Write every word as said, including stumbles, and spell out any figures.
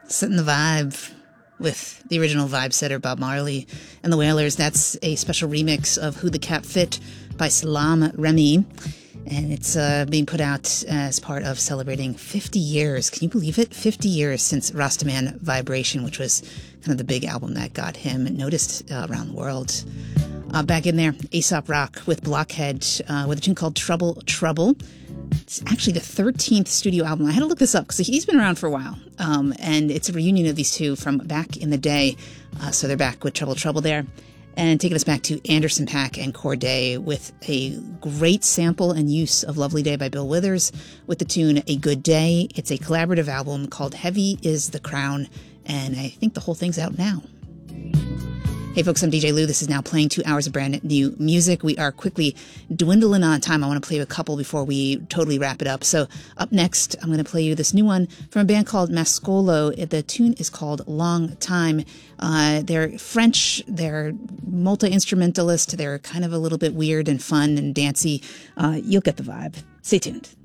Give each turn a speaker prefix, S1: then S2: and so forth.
S1: Setting the vibe with the original vibe setter Bob Marley and the Wailers. That's a special remix of Who the Cap Fit by Salam Remy. And it's uh, being put out as part of celebrating fifty years. Can you believe it? fifty years since Rastaman Vibration, which was kind of the big album that got him noticed uh, around the world. Uh, back in there, Aesop Rock with Blockhead uh, with a tune called Trouble, Trouble. It's actually the thirteenth studio album. I had to look this up because he's been around for a while. Um, and it's a reunion of these two from back in the day. Uh, so they're back with Trouble, Trouble there. And taking us back to Anderson .Paak and Corday with a great sample and use of Lovely Day by Bill Withers with the tune A Good Day. It's a collaborative album called Heavy is the Crown, and I think the whole thing's out now. Hey folks, I'm D J Lou. This is now playing two hours of brand new music. We are quickly dwindling on time. I want to play you a couple before we totally wrap it up. So up next, I'm going to play you this new one from a band called Mascolo. The tune is called Long Time. Uh, they're French. They're multi-instrumentalist. They're kind of a little bit weird and fun and dancey. Uh, you'll get the vibe. Stay tuned.